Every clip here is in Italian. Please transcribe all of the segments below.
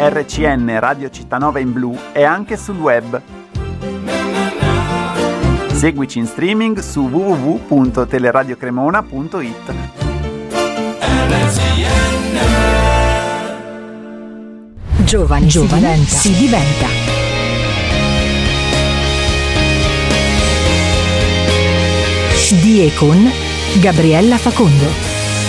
RCN Radio Cittanova in blu e anche sul web. Seguici in streaming su www.teleradiocremona.it. Giovani si diventa. Di e con Gabriella Facondo.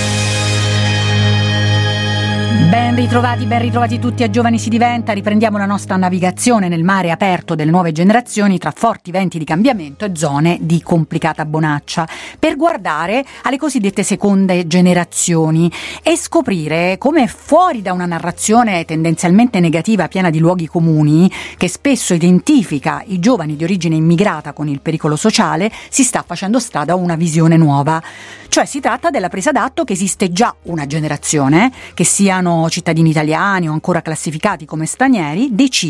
Ben ritrovati tutti a Giovani si diventa. Riprendiamo la nostra navigazione nel mare aperto delle nuove generazioni tra forti venti di cambiamento e zone di complicata bonaccia, per guardare alle cosiddette seconde generazioni e scoprire come fuori da una narrazione tendenzialmente negativa piena di luoghi comuni che spesso identifica i giovani di origine immigrata con il pericolo sociale, si sta facendo strada una visione nuova. Cioè si tratta della presa d'atto che esiste già una generazione, che siano cittadini italiani o ancora classificati come stranieri,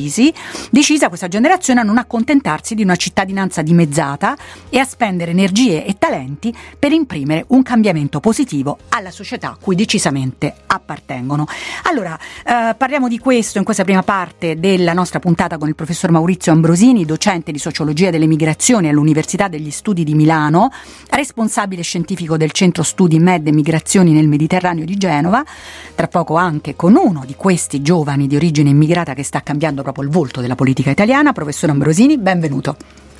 decisa questa generazione a non accontentarsi di una cittadinanza dimezzata e a spendere energie e talenti per imprimere un cambiamento positivo alla società a cui decisamente appartengono. Allora, parliamo di questo in questa prima parte della nostra puntata con il professor Maurizio Ambrosini, docente di sociologia delle migrazioni all'Università degli Studi di Milano, responsabile scientifico del Centro Studi Med e Migrazioni nel Mediterraneo di Genova, tra poco anche con uno di questi giovani di origine immigrata che sta cambiando proprio il volto della politica italiana. Professor Ambrosini, benvenuto.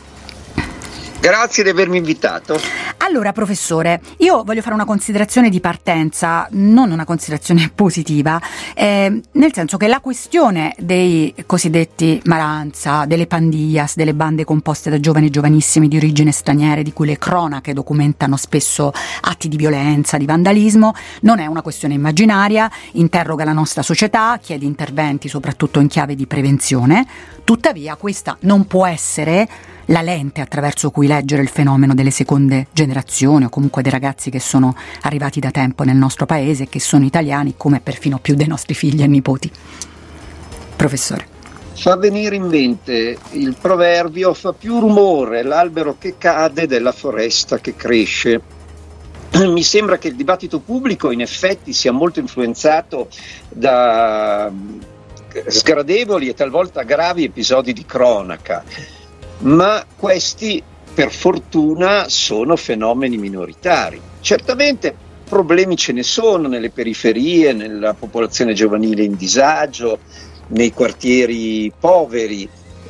Grazie di avermi invitato. Allora, professore, io voglio fare una considerazione di partenza, non una considerazione positiva, nel senso che la questione dei cosiddetti maranza, delle pandillas, delle bande composte da giovani e giovanissimi di origine straniere, di cui le cronache documentano spesso atti di violenza, di vandalismo, non è una questione immaginaria, interroga la nostra società, chiede interventi soprattutto in chiave di prevenzione. Tuttavia questa non può essere la lente attraverso cui leggere il fenomeno delle seconde generazioni o comunque dei ragazzi che sono arrivati da tempo nel nostro paese e che sono italiani come perfino più dei nostri figli e nipoti. Professore. Fa venire in mente il proverbio: fa più rumore l'albero che cade della foresta che cresce. Mi sembra che il dibattito pubblico in effetti sia molto influenzato da sgradevoli e talvolta gravi episodi di cronaca, ma questi per fortuna sono fenomeni minoritari. Certamente problemi ce ne sono nelle periferie, nella popolazione giovanile in disagio, nei quartieri poveri,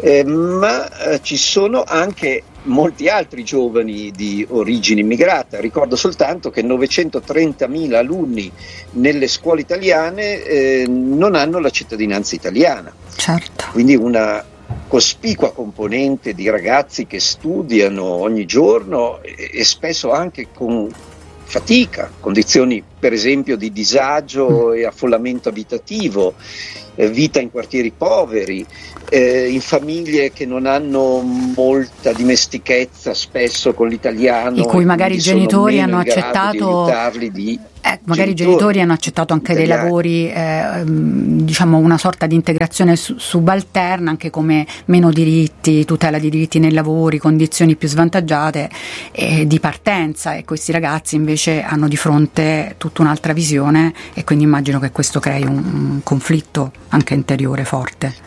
ma ci sono anche molti altri giovani di origine immigrata. Ricordo soltanto che 930.000 alunni nelle scuole italiane non hanno la cittadinanza italiana. Certo. Quindi una cospicua componente di ragazzi che studiano ogni giorno e spesso anche con fatica, condizioni per esempio di disagio e affollamento abitativo, vita in quartieri poveri, in famiglie che non hanno molta dimestichezza spesso con l'italiano, i cui magari i genitori hanno accettato magari i genitori hanno accettato anche italiani. Dei lavori, diciamo una sorta di integrazione subalterna, anche come meno diritti, tutela di diritti nei lavori, condizioni più svantaggiate di partenza, e questi ragazzi invece hanno di fronte tutta un'altra visione, e quindi immagino che questo crei un conflitto anche interiore forte.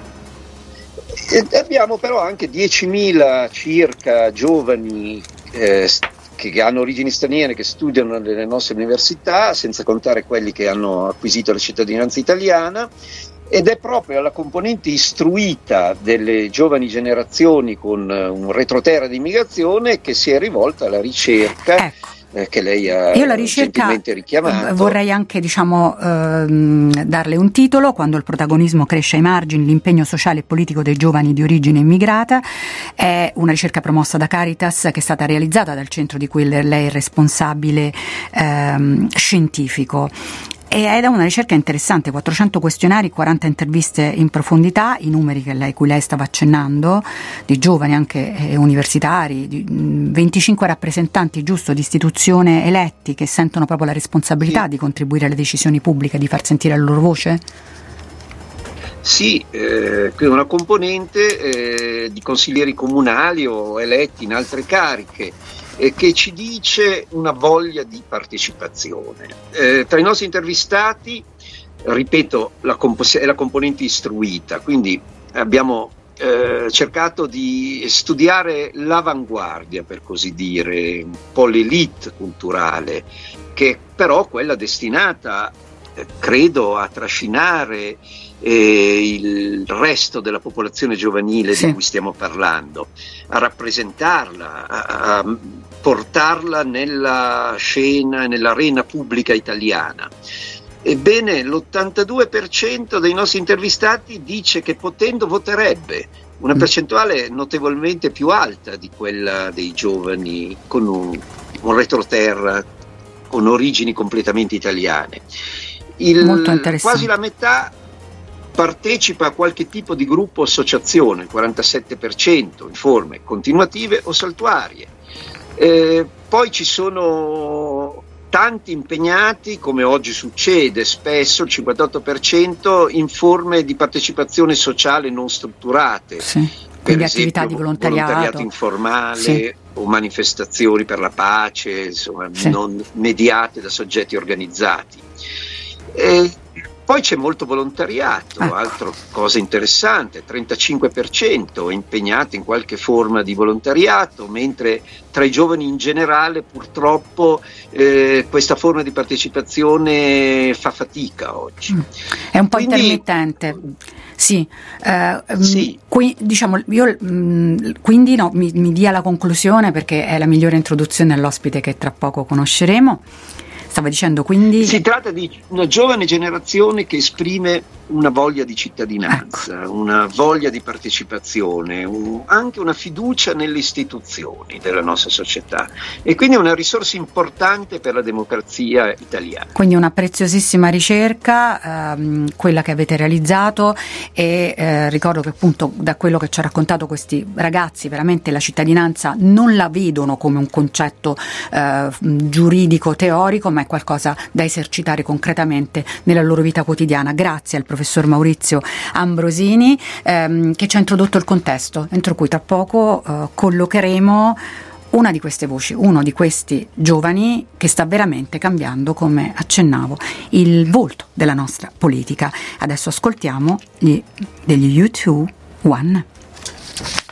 Abbiamo però anche 10.000 circa giovani che hanno origini straniere, che studiano nelle nostre università, senza contare quelli che hanno acquisito la cittadinanza italiana, ed è proprio alla componente istruita delle giovani generazioni con un retroterra di immigrazione che si è rivolta alla ricerca. Ecco. Che lei ha gentilmente richiamato. Vorrei anche darle un titolo: Quando il protagonismo cresce ai margini, l'impegno sociale e politico dei giovani di origine immigrata. È una ricerca promossa da Caritas, che è stata realizzata dal centro di cui lei è responsabile scientifico. Ed è una ricerca interessante, 400 questionari, 40 interviste in profondità, i numeri cui lei stava accennando, di giovani anche universitari, 25 rappresentanti giusto di istituzione eletti che sentono proprio la responsabilità di contribuire alle decisioni pubbliche, di far sentire la loro voce? Sì, una componente di consiglieri comunali o eletti in altre cariche, che ci dice una voglia di partecipazione. Tra i nostri intervistati ripeto, è la componente istruita, quindi abbiamo cercato di studiare l'avanguardia, per così dire, un po' l'elite culturale, che però quella destinata, credo, a trascinare il resto della popolazione giovanile di cui stiamo parlando, a rappresentarla, a portarla nella scena, nell'arena pubblica italiana. Ebbene, l'82% dei nostri intervistati dice che potendo voterebbe, una percentuale notevolmente più alta di quella dei giovani con un retroterra, con origini completamente italiane. Quasi la metà partecipa a qualche tipo di gruppo o associazione, il 47% in forme continuative o saltuarie. Poi ci sono tanti impegnati, come oggi succede spesso, il 58%, in forme di partecipazione sociale non strutturate, per esempio attività di volontariato informale o manifestazioni per la pace, insomma, non mediate da soggetti organizzati. Poi c'è molto volontariato, altra cosa interessante, 35% impegnati in qualche forma di volontariato, mentre tra i giovani in generale purtroppo questa forma di partecipazione fa fatica oggi. È un po' intermittente. Sì. Diciamo, io quindi mi dia la conclusione, perché è la migliore introduzione all'ospite che tra poco conosceremo. Stava dicendo, quindi si tratta di una giovane generazione che esprime una voglia di cittadinanza, una voglia di partecipazione, anche una fiducia nelle istituzioni della nostra società, e quindi è una risorsa importante per la democrazia italiana. Quindi una preziosissima ricerca, quella che avete realizzato, e ricordo che appunto da quello che ci ha raccontato questi ragazzi, veramente la cittadinanza non la vedono come un concetto giuridico teorico, ma è qualcosa da esercitare concretamente nella loro vita quotidiana. Grazie al professor Maurizio Ambrosini che ci ha introdotto il contesto entro cui tra poco collocheremo una di queste voci, uno di questi giovani che sta veramente cambiando, come accennavo, il volto della nostra politica. Adesso ascoltiamo degli U2 One.